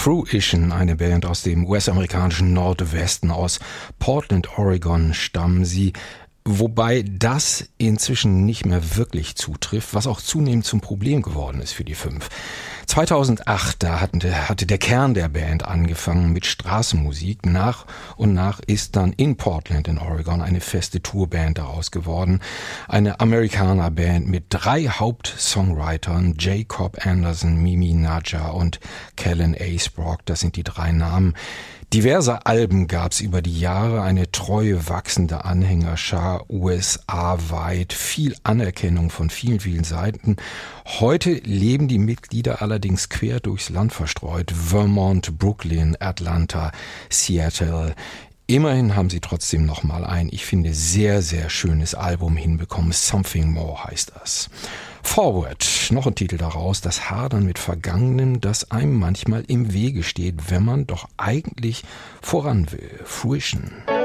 Fruition, eine Band aus dem US-amerikanischen Nordwesten, aus Portland, Oregon stammen sie. Wobei das inzwischen nicht mehr wirklich zutrifft, was auch zunehmend zum Problem geworden ist für die Fünf. 2008, da hatte der Kern der Band angefangen mit Straßenmusik. Nach und nach ist dann in Portland in Oregon eine feste Tourband daraus geworden. Eine Amerikaner-Band mit 3 Hauptsongwritern, Jacob Anderson, Mimi Nadja und Kellen Acebrook, das sind die 3 Namen. Diverse Alben gab's über die Jahre, eine treue wachsende Anhängerschar USA-weit, viel Anerkennung von vielen, vielen Seiten. Heute leben die Mitglieder allerdings quer durchs Land verstreut. Vermont, Brooklyn, Atlanta, Seattle. Immerhin haben sie trotzdem nochmal ein, ich finde, sehr, sehr schönes Album hinbekommen. Something More heißt das. Forward, noch ein Titel daraus, das Hadern mit Vergangenem, das einem manchmal im Wege steht, wenn man doch eigentlich voran will. Fruition.